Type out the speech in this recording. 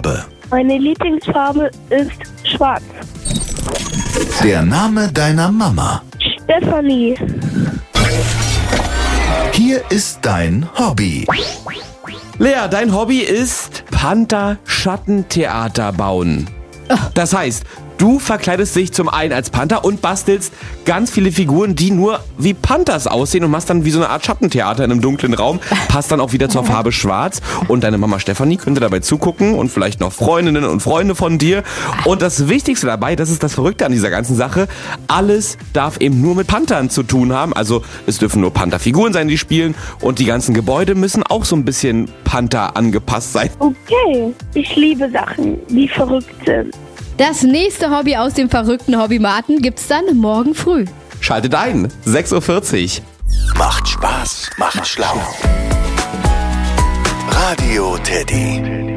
Farbe? Meine Lieblingsfarbe ist schwarz. Der Name deiner Mama? Stefanie. Hier ist dein Hobby. Lea, dein Hobby ist Panther-Schattentheater bauen. Das heißt, du verkleidest dich zum einen als Panther und bastelst ganz viele Figuren, die nur wie Panthers aussehen und machst dann wie so eine Art Schattentheater in einem dunklen Raum. Passt dann auch wieder zur Farbe schwarz. Und deine Mama Stefanie könnte dabei zugucken und vielleicht noch Freundinnen und Freunde von dir. Und das Wichtigste dabei, das ist das Verrückte an dieser ganzen Sache, alles darf eben nur mit Panthern zu tun haben. Also es dürfen nur Pantherfiguren sein, die spielen. Und die ganzen Gebäude müssen auch so ein bisschen Panther angepasst sein. Okay, ich liebe Sachen, die verrückt sind. Das nächste Hobby aus dem verrückten Hobbymaten gibt's dann morgen früh. Schaltet ein, 6:40 Uhr. Macht Spaß, macht schlau. Radio Teddy.